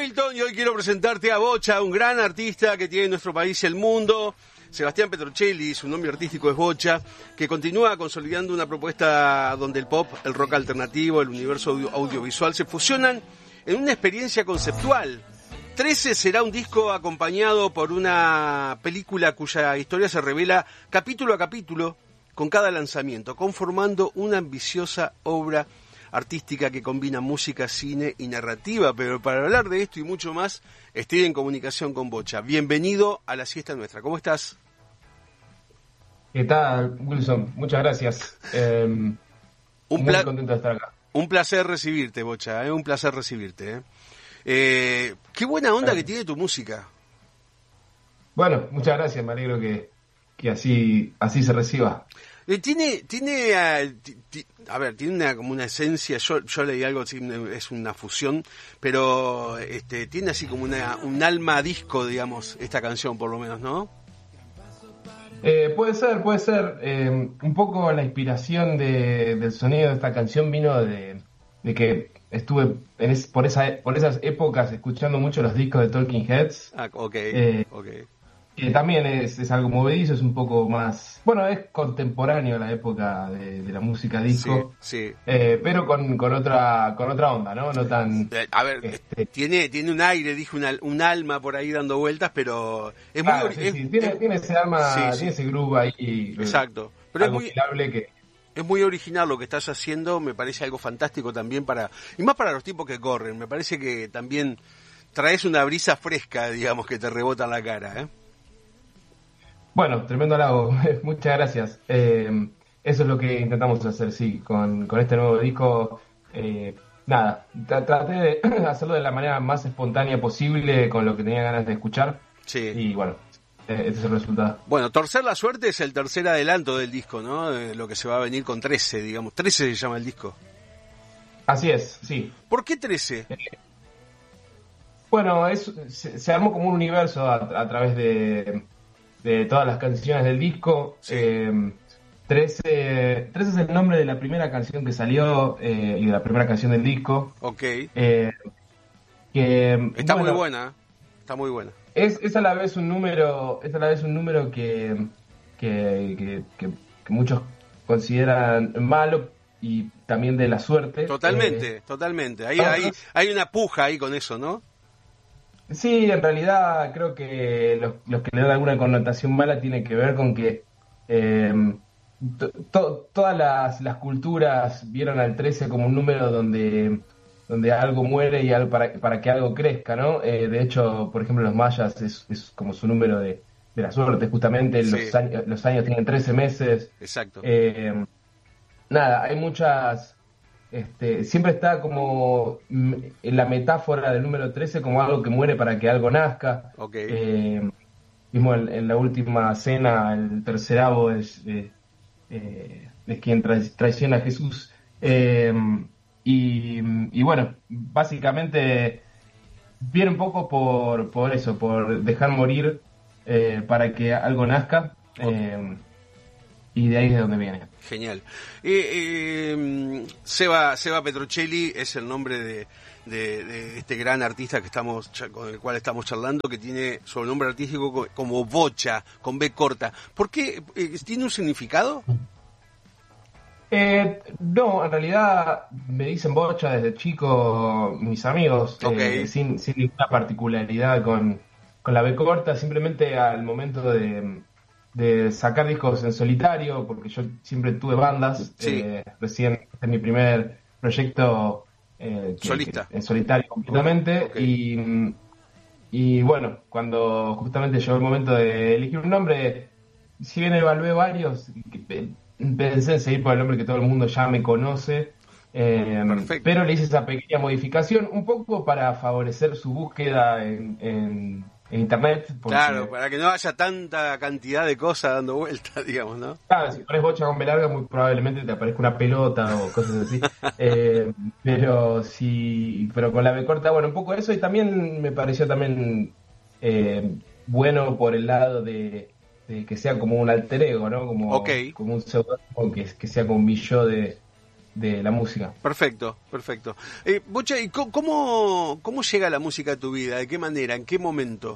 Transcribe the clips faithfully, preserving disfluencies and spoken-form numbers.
Wilton, y hoy quiero presentarte a Bocha, un gran artista que tiene nuestro país y el mundo. Sebastián Petrocelli, su nombre artístico es Bocha, que continúa consolidando una propuesta donde el pop, el rock alternativo, el universo audio- audiovisual se fusionan en una experiencia conceptual. trece será un disco acompañado por una película cuya historia se revela capítulo a capítulo con cada lanzamiento, conformando una ambiciosa obra artística que combina música, cine y narrativa. Pero para hablar de esto y mucho más, estoy en comunicación con Bocha. Bienvenido a La Siesta Nuestra. ¿Cómo estás? ¿Qué tal, Wilson? Muchas gracias. Eh, Un muy pla- contento de estar acá. Un placer recibirte, Bocha, ¿eh? Un placer recibirte. ¿eh? Eh, qué buena onda que tiene tu música. Bueno, muchas gracias. Me alegro que, que así, así se reciba. Eh, tiene, tiene, uh, ti- ti- a ver, tiene una como una esencia. Yo, yo leí algo así, es una fusión, pero este, tiene así como una, un alma disco, digamos, esta canción por lo menos, ¿no? Eh, puede ser, puede ser. Eh, un poco la inspiración de, del sonido de esta canción vino de, de que estuve en es- por, esa, por esas épocas escuchando mucho los discos de Talking Heads. Ah, ok, Eh, ok. que también es, es algo movedizo, es un poco más... Bueno, es contemporáneo a la época de, de la música disco, Sí, sí. eh, pero con, con otra con otra onda, ¿no? No tan... Eh, A ver, Este, tiene, tiene un aire, dije, una- un alma por ahí dando vueltas, pero es muy... claro, ori- sí, es- sí, tiene, es- tiene ese alma, sí, sí. tiene ese groove ahí, Exacto. Pero es algo muy, bailable que... es muy original lo que estás haciendo, me parece algo fantástico también para... Y más para los tipos que corren, me parece que también traes una brisa fresca, digamos, que te rebota en la cara, ¿eh? Bueno, tremendo halago, muchas gracias. Eh, eso es lo que intentamos hacer, sí, con, con este nuevo disco. Eh, nada, tra- traté de hacerlo de la manera más espontánea posible, con lo que tenía ganas de escuchar. Sí. Y bueno, eh, este es el resultado. Bueno, Torcer la Suerte es el tercer adelanto del disco, ¿no? Eh, lo que se va a venir con trece, digamos. trece se llama el disco. Así es, sí. ¿Por qué trece? Bueno, es, se, se armó como un universo a, a través de, de todas las canciones del disco. Sí. Eh, trece, trece es el nombre de la primera canción que salió eh, y de la primera canción del disco. Ok. Eh, que, Está bueno, muy buena, ¿eh? Está muy buena. Es, es a la vez un número, es a la vez un número que, que, que, que- que muchos consideran malo y también de la suerte. Totalmente, Eh, totalmente. Ahí, vamos. ahí, hay una puja ahí con eso, ¿no? Sí, en realidad creo que los, los que le dan alguna connotación mala tiene que ver con que eh, to- to- todas las, las culturas vieron al trece como un número donde, donde algo muere y al- para, para que algo crezca, ¿no? Eh, de hecho, por ejemplo, los mayas es, es como su número de, de la suerte, justamente Sí. los, años, los años tienen trece meses. Exacto. Eh, nada, hay muchas... Este, siempre está como mm, en la metáfora del número trece como algo que muere para que algo nazca. Ok. Eh, mismo en, en la última cena, el terceravo es, eh, eh, es quien trai- traiciona a Jesús. Eh, y, y bueno, básicamente viene un poco por, por eso, por dejar morir eh, para que algo nazca. eh, y de ahí es de donde viene. Genial. Eh, eh, Seba, Seba Petrocelli es el nombre de, de- de este gran artista que estamos cha- con el cual estamos charlando, que tiene sobrenombre artístico co- como Bocha, con B corta. ¿Por qué? Eh, ¿Tiene un significado? Eh, no, en realidad me dicen Bocha desde chico mis amigos, Ok. eh, sin, sin ninguna particularidad con, con la B corta, simplemente al momento de, de sacar discos en solitario, porque yo siempre tuve bandas, Sí. eh, recién este es mi primer proyecto eh, que- Solista. que- en solitario completamente, Ok, ok. y, y bueno, cuando justamente llegó el momento de elegir un nombre, si bien evalué varios, que- pensé en seguir por el nombre que todo el mundo ya me conoce, eh, Perfecto. pero le hice esa pequeña modificación, un poco para favorecer su búsqueda en, en- en internet. Porque, Claro, para que no haya tanta cantidad de cosas dando vueltas, digamos, ¿no? claro, si pones Bocha con B larga, muy probablemente te aparezca una pelota o cosas así. Eh, pero si, pero con la B corta, bueno, un poco eso, y también me pareció también eh, bueno por el lado de, de que sea como un alter ego, ¿no? Como, Ok. como un pseudónimo que, que sea como un mi yo de, de la música. Perfecto, perfecto. Eh, Bocha, ¿y co- cómo, cómo llega la música a tu vida? ¿De qué manera? ¿En qué momento?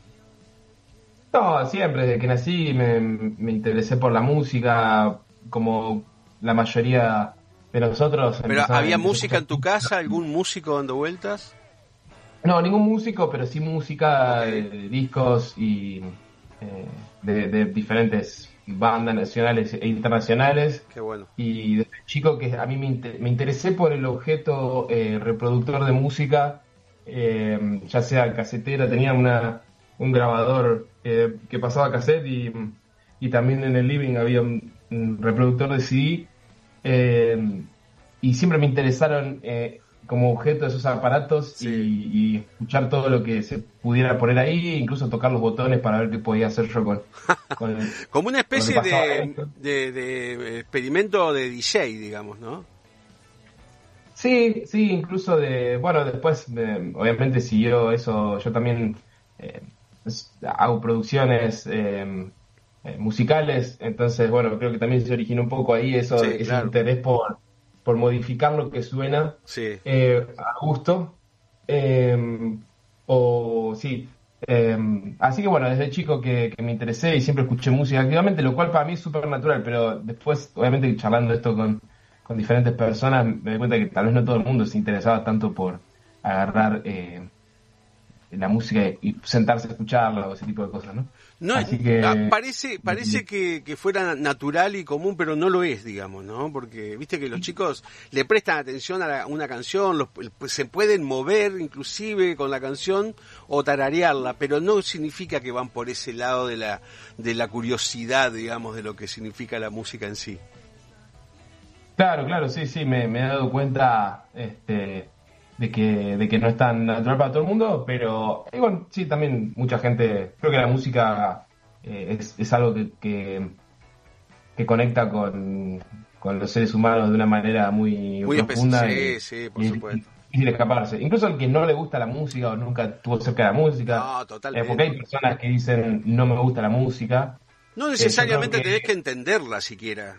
No, siempre, desde que nací me, me interesé por la música, como la mayoría de nosotros. ¿Pero empezaba- había empecé a música escuchar en tu casa? ¿Algún músico dando vueltas? No, ningún músico, pero sí música, Ok, de discos y eh, de, de diferentes bandas nacionales e internacionales. qué bueno. Y desde chico que a mí me, inte- me interesé por el objeto eh, reproductor de música, eh, ya sea casetera, tenía una, un grabador eh, que pasaba cassette y, y también en el living había un, un reproductor de C D. eh, y siempre me interesaron eh, como objeto esos aparatos Sí. y, y escuchar todo lo que se pudiera poner ahí, incluso tocar los botones para ver qué podía hacer yo con, con, Como una con lo que especie pasaba de, adentro. de, de experimento de D J, digamos, ¿no? Sí, sí, incluso de, bueno, después eh, obviamente siguió eso, yo también eh, es- hago producciones eh, eh, musicales, entonces bueno, creo que también se originó un poco ahí eso, Sí, ese claro. interés por, por modificar lo que suena Sí. eh, a gusto. Eh, o sí, eh, así que bueno, desde chico que, que me interesé y siempre escuché música activamente, lo cual para mí es súper natural, pero después, obviamente, charlando esto con, con diferentes personas, me doy cuenta que tal vez no todo el mundo se interesaba tanto por agarrar eh, la música y sentarse a escucharla o ese tipo de cosas, ¿no? No, Así ah, que, parece, parece que, que fuera natural y común, pero no lo es, digamos, ¿no? Porque viste que los chicos le prestan atención a la- una canción, los- pues, se pueden mover inclusive con la canción o tararearla, pero no significa que van por ese lado de la, de la curiosidad, digamos, de lo que significa la música en sí. claro, claro, sí, sí, me, me he dado cuenta este, de que, de que no es tan natural para todo el mundo, pero eh, bueno, sí, también mucha gente, creo que la música eh, es, es algo que, que, que conecta con, con los seres humanos de una manera muy Muy específico, profunda y, sí, sí, por y es supuesto. difícil escaparse. Incluso al que no le gusta la música o nunca estuvo cerca de la música, No, eh, porque totalmente. hay personas que dicen no me gusta la música, No eh, yo creo necesariamente que tenés que entenderla siquiera.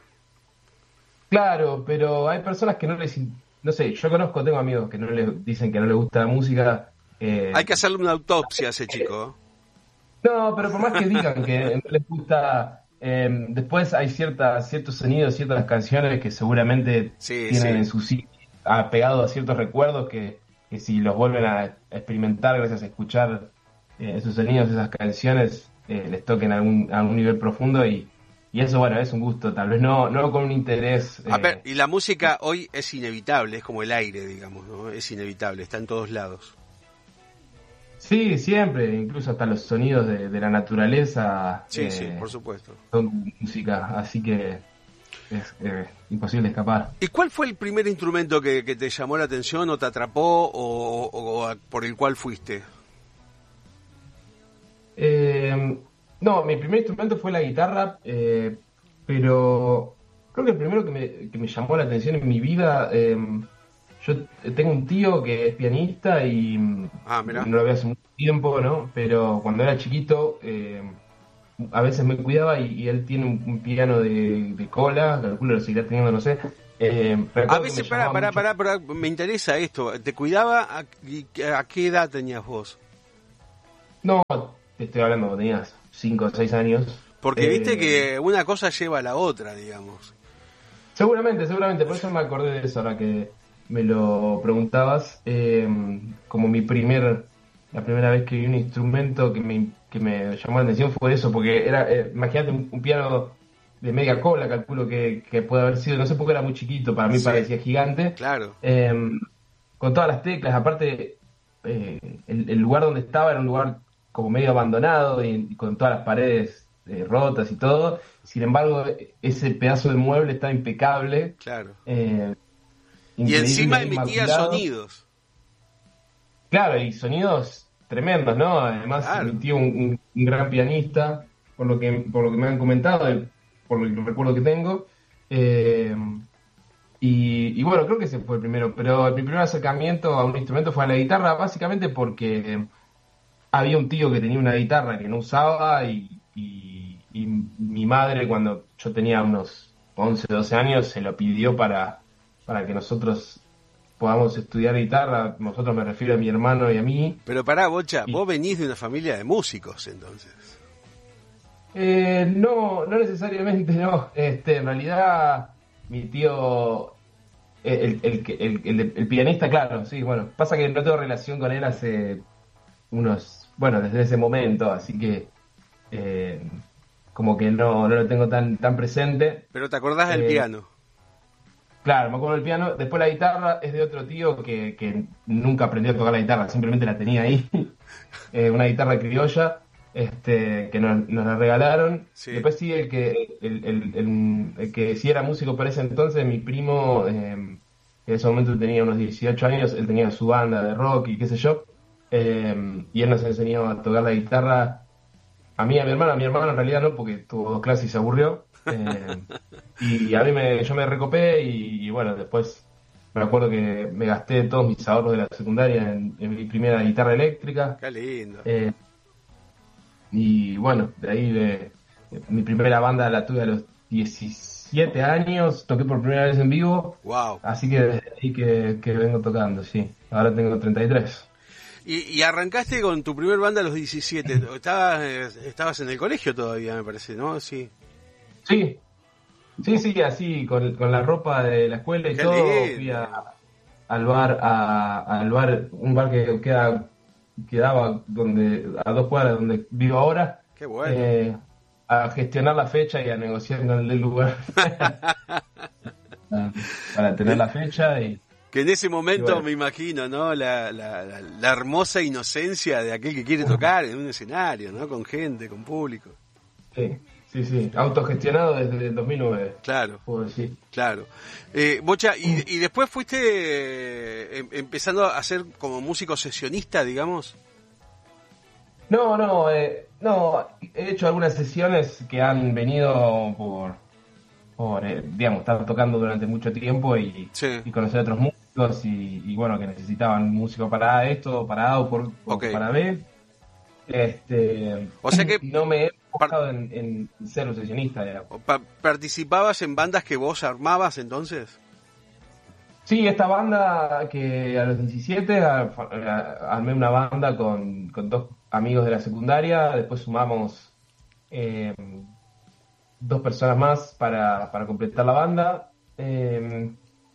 claro, pero hay personas que no les, in- no sé, yo conozco, tengo amigos que no les dicen que no les gusta la música. Hay eh, que hacerle una autopsia a ese chico. no, pero por más que digan que no les gusta, eh, después hay ciertas, ciertos sonidos, ciertas canciones que seguramente Sí, tienen sí. en su sí apegado a ciertos recuerdos que, que si los vuelven a experimentar gracias a escuchar eh, esos sonidos, esas canciones, eh, les toquen a algún, a algún nivel profundo y, y eso, bueno, es un gusto, tal vez no, no con un interés. A ver, eh, y la música hoy es inevitable, es como el aire, digamos, ¿no? Es inevitable, está en todos lados. Sí, siempre, incluso hasta los sonidos de, de la naturaleza Sí, sí, eh, por supuesto. son música, así que es eh, imposible escapar. ¿Y cuál fue el primer instrumento que, que te llamó la atención o te atrapó o, o- o a- por el cual fuiste? Eh, no, mi primer instrumento fue la guitarra, eh, pero creo que el primero que me, que me llamó la atención en mi vida, eh, yo tengo un tío que es pianista y mm, Ah, mirá. no lo veo hace mucho tiempo, ¿no? Pero cuando era chiquito, eh, a veces me cuidaba y, y él tiene un, un piano de, de cola, calculo lo seguirá teniendo, no sé. Eh, A recuerdo que me veces, pará, llamaba pará, mucho. pará, pará, me interesa esto. ¿Te cuidaba? ¿A, y- a qué edad tenías vos? No, te estoy hablando cuando tenías cinco o seis años. Porque viste Eh, que una cosa lleva a la otra, digamos. Seguramente, seguramente, por eso me acordé de eso ahora que me lo preguntabas. Eh, como mi primer, la primera vez que vi un instrumento que me, que me llamó la atención fue eso, porque era, eh, imagínate un, un piano de media cola, calculo que, que puede haber sido, no sé por qué era muy chiquito, para mí Sí, parecía gigante, claro. eh, con todas las teclas, aparte eh, el, el lugar donde estaba era un lugar como medio abandonado y, y con todas las paredes eh, rotas y todo. Sin embargo, ese pedazo de mueble estaba impecable, Claro. eh, Y increíble, encima emitía inmaculado. sonidos. Claro, y sonidos tremendos, ¿no? Además, mi Claro. tío, un, un- un gran pianista, por lo que, por lo que me han comentado, y por el recuerdo que tengo. Eh, y, y bueno, creo que ese fue el primero, pero mi primer acercamiento a un instrumento fue a la guitarra, básicamente porque había un tío que tenía una guitarra que no usaba y, y- y mi madre cuando yo tenía unos once doce años se lo pidió para, para que nosotros podamos estudiar guitarra. Nosotros me refiero a mi hermano y a mí. Pero pará, Bocha, Y- vos venís de una familia de músicos, entonces. Eh, no, no necesariamente, no. Este, en realidad, mi tío, el, el, el, el, el- el pianista, claro, sí, bueno, pasa que no tengo relación con él hace unos, bueno, desde ese momento, así que eh, como que no, no lo tengo tan, tan presente. Pero te acordás del Eh, piano. claro, me acuerdo del piano. Después la guitarra es de otro tío que, que nunca aprendió a tocar la guitarra, simplemente la tenía ahí. Eh, una guitarra criolla, este, que nos, nos la regalaron. Sí. Después sí, el que, el, el, el- el que sí era músico para ese entonces, mi primo, eh, en ese momento tenía unos dieciocho años, él tenía su banda de rock y qué sé yo, eh, y él nos enseñó a tocar la guitarra. A mí y a mi hermana, a mi hermana en realidad no, porque tuvo dos clases y se aburrió. eh, y a mí me, yo me recopé y, y bueno, después me acuerdo que me gasté todos mis ahorros de la secundaria en, en mi primera guitarra eléctrica. Qué lindo. eh, y bueno, de ahí de, de- mi primera banda la tuve a los diecisiete años, toqué por primera vez en vivo, Wow. así que desde ahí que, que vengo tocando, sí. Ahora tengo treinta y tres. Y, y arrancaste con tu primer banda a los diecisiete. Estabas, eh, estabas en el colegio todavía, me parece, ¿no? Sí. Sí, sí, sí, así, con, con la ropa de la escuela y Qué todo, lindo. fui a, al bar, a, al bar, un bar que queda, quedaba donde, a dos cuadras donde vivo ahora, Qué bueno. eh, a gestionar la fecha y a negociar con el del lugar para tener la fecha y, Que en ese momento y bueno. me imagino, ¿no? La, la, la, la hermosa inocencia de aquel que quiere tocar en un escenario, ¿no? Con gente, con público. Sí, sí, sí, autogestionado desde el dos mil nueve, Claro, puedo decir. claro. Eh, Bocha, y, y después fuiste eh, em- empezando a ser como músico sesionista, digamos. No, no, eh, no, he hecho algunas sesiones que han venido por, por eh, digamos, estar tocando durante mucho tiempo y, Sí. y conocer a otros músicos y, y bueno, que necesitaban un músico para esto, para A o, por, o Ok. para B. Este, O sea que no me he par- enfocado en, en ser un sesionista, digamos. pa- ¿Participabas en bandas que vos armabas entonces? Sí, esta banda que a los diecisiete a- a- armé una banda con, con dos amigos de la secundaria, después sumamos eh, dos personas más para, para completar la banda. eh,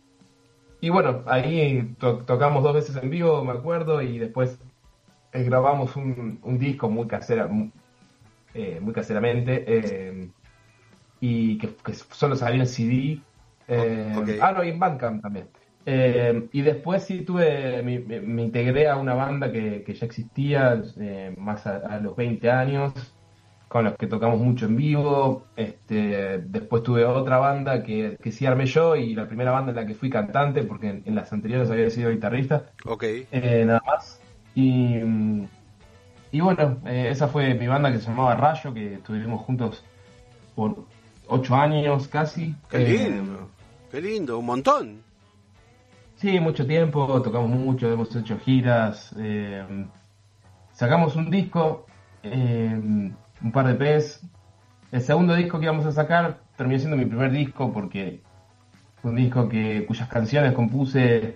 y bueno, ahí to- tocamos dos veces en vivo, me acuerdo, y después eh, grabamos un, un disco muy casera, mu- eh, muy caseramente, eh, y que, que solo salió en C D. eh, Ok. Ah, no, y en Bandcamp también. Eh, y después sí tuve, me, me- me integré a una banda que, que ya existía, eh, más a, a los veinte años, con los que tocamos mucho en vivo. Este, después tuve otra banda que, que sí armé yo y la primera banda en la que fui cantante, porque en, en las anteriores había sido guitarrista, Ok. eh, nada más. Y, mm, y bueno, eh, esa fue mi banda que se llamaba Rayo, que estuvimos juntos por ocho años casi. Qué Eh, lindo. Qué lindo, un montón. sí, mucho tiempo, tocamos mucho, hemos hecho giras, eh, sacamos un disco, eh, un par de E Pes. El segundo disco que íbamos a sacar terminó siendo mi primer disco porque fue un disco que, cuyas canciones compuse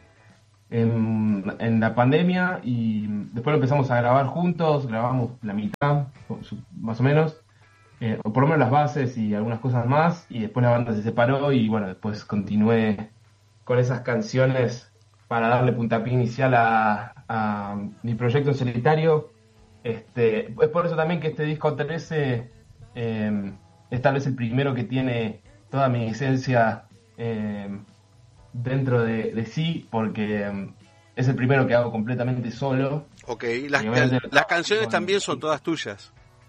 en, en la pandemia y después lo empezamos a grabar juntos, grabamos la mitad, o su- más o menos, eh, o por lo menos las bases y algunas cosas más, y después la banda se separó y bueno, después continué con esas canciones para darle puntapié inicial a, a mi proyecto en solitario. Este, es por eso también que este disco trece eh, es tal vez el primero que tiene toda mi esencia eh, dentro de, de sí, porque eh, es el primero que hago completamente solo. Ok, las, Y obviamente las, las canciones con- también son todas tuyas.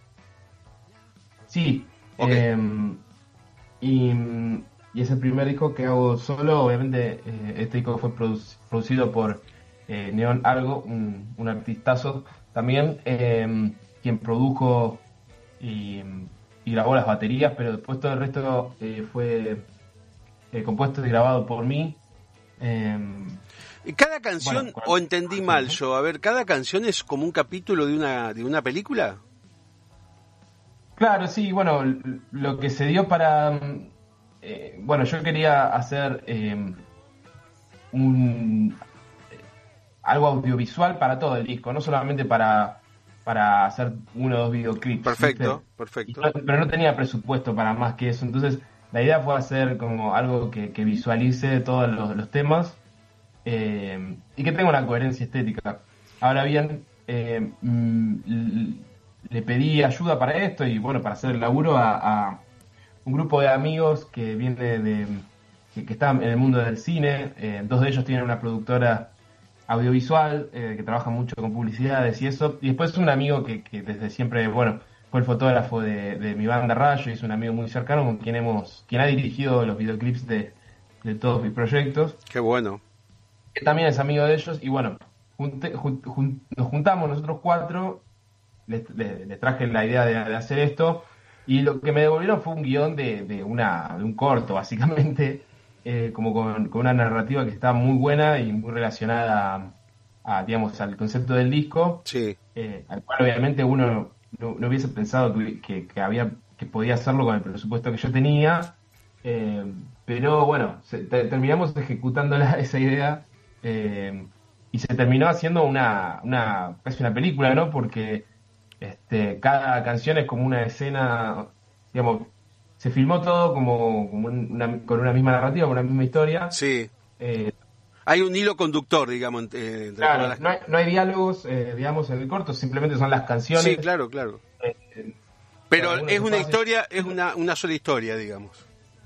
Sí. Ok. eh, y, y es el primer disco que hago solo. Obviamente, eh, este disco fue produ- producido por eh, Neon Algo, un, un artistazo también, eh, quien produjo y, y grabó las baterías, pero después todo el resto eh, fue eh, compuesto y grabado por mí. Eh, Y cada canción, Bueno, con- o entendí mal Ujú. yo, a ver, cada canción es como un capítulo de una, de una película. Claro, sí, bueno, l- lo que se dio para... mm, eh, bueno, yo quería hacer eh, un algo audiovisual para todo el disco, no solamente para, para hacer uno o dos videoclips. Perfecto, ¿viste? perfecto. No, pero no tenía presupuesto para más que eso, entonces la idea fue hacer como algo que, que visualice todos los, los temas eh, y que tenga una coherencia estética. Ahora bien, eh, mm, le pedí ayuda para esto y bueno, para hacer el laburo a, a un grupo de amigos que viene de que, que están en el mundo del cine. Eh, dos de ellos tienen una productora audiovisual eh, que trabaja mucho con publicidades y eso. Y después un amigo que, que desde siempre, bueno, fue el fotógrafo de, de mi banda Rayo y es un amigo muy cercano con quien hemos, quien ha dirigido los videoclips de, de todos mis proyectos. Qué bueno. Que también es amigo de ellos y bueno, junte, jun, jun, nos juntamos nosotros cuatro, les, les, les traje la idea de, de hacer esto y lo que me devolvieron fue un guión de, de, una, de un corto, básicamente. Eh, como con, con una narrativa que está muy buena y muy relacionada a, a digamos, al concepto del disco, sí. eh, al cual obviamente uno no, no hubiese pensado que, que, que había que podía hacerlo con el presupuesto que yo tenía, eh, pero bueno, se, te, terminamos ejecutando la, esa idea eh, y se terminó haciendo una, una casi una película, ¿no? Porque este, cada canción es como una escena, digamos. Se filmó todo como, como una, con una misma narrativa, con una misma historia. Sí. Eh, hay un hilo conductor, digamos. Entre claro, las... no, hay, no hay diálogos, eh, digamos, en el corto, simplemente son las canciones. Sí, claro, claro. Eh, Pero es una historia, es una, una sola historia, digamos.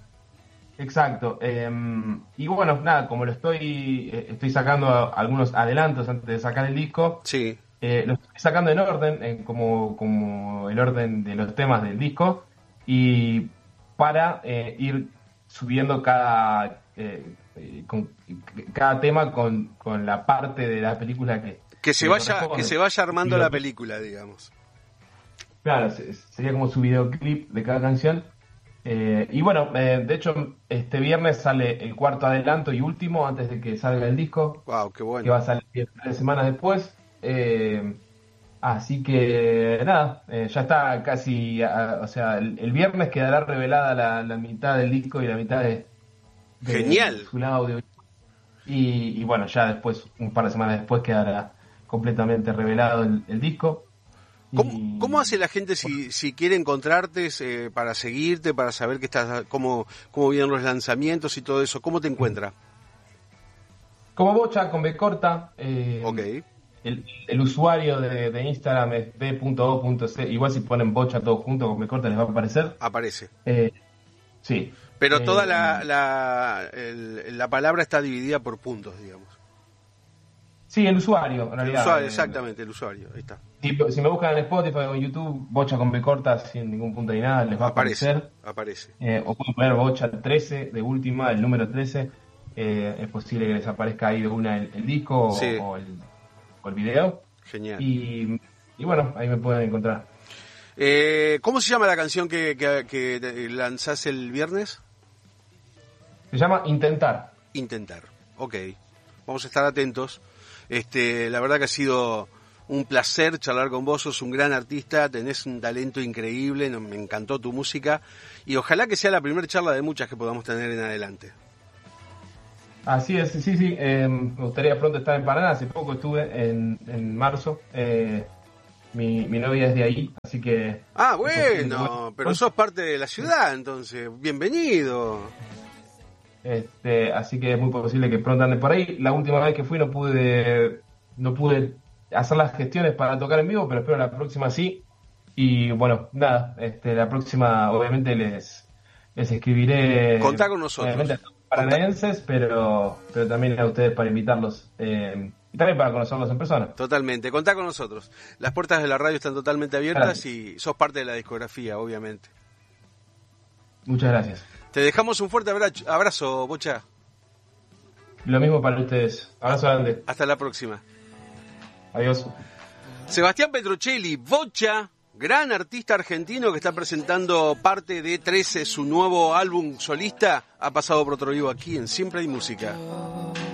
Exacto. Eh, y bueno, nada, como lo estoy eh, estoy sacando algunos adelantos antes de sacar el disco. Sí. Eh, lo estoy sacando en orden, en como, como el orden de los temas del disco. Y para eh, ir subiendo cada eh, con, cada tema con, con la parte de la película que que se vaya que se vaya armando la película, digamos. Claro, sería como su videoclip de cada canción. Eh, y bueno, eh, de hecho este viernes sale el cuarto adelanto y último antes de que salga el disco. Wow, qué bueno. Que va a salir tres semanas después. Eh, Así que nada, eh, ya está casi, a, o sea, el, el viernes quedará revelada la, la mitad del disco y la mitad de, de Genial. su lado audio. Y, y bueno, ya después, un par de semanas después, quedará completamente revelado el, el disco. ¿Cómo, y, ¿Cómo hace la gente si, si quiere encontrarte, eh, para seguirte, para saber que estás, cómo, cómo vienen los lanzamientos y todo eso? ¿Cómo te encuentra? Como Bocha, con B corta. Eh, ok. El, el usuario de, de Instagram es b punto o punto c. Igual si ponen Bocha todo junto con B corta les va a aparecer. Aparece. Eh, sí. Pero eh, toda la la, el, la palabra está dividida por puntos, digamos. Sí, el usuario, en realidad. El usuario, eh, exactamente, el usuario. Ahí está. Si, si me buscan en Spotify o en YouTube, Bocha con B corta, sin ningún punto ni nada, les va aparece, a aparecer. Aparece. Eh, o pueden poner Bocha trece, de última, el número trece. Eh, es posible que les aparezca ahí de una el, el disco sí. o, o, el, o el video. Genial. Y, y bueno, ahí me pueden encontrar. Eh, ¿Cómo se llama la canción que, que, que lanzás el viernes? Se llama Intentar. Intentar, ok. Vamos a estar atentos. Este, la verdad que ha sido un placer charlar con vos, sos un gran artista, tenés un talento increíble, me encantó tu música y ojalá que sea la primera charla de muchas que podamos tener en adelante. Así es, sí, sí, eh, me gustaría pronto estar en Paraná, hace poco estuve en, en marzo, eh, mi, mi novia es de ahí, así que... Ah, bueno, pero sos parte de la ciudad, entonces, bienvenido. Este, así que es muy posible que pronto ande por ahí. La última vez que fui no pude no pude hacer las gestiones para tocar en vivo, pero espero la próxima sí. Y bueno, nada, este, la próxima obviamente les, les escribiré. Contá con nosotros. Obviamente a los paranaenses, pero, pero también a ustedes para invitarlos eh, y también para conocerlos en persona. Totalmente, contá con nosotros. Las puertas de la radio están totalmente abiertas. Gracias. Y sos parte de la discografía, obviamente. Muchas gracias. Te dejamos un fuerte abrazo, Bocha. Lo mismo para ustedes. Abrazo grande. Hasta la próxima. Adiós. Sebastián Petrocelli, Bocha, gran artista argentino que está presentando parte de trece, su nuevo álbum solista, ha pasado por otro vivo aquí en Siempre Hay Música.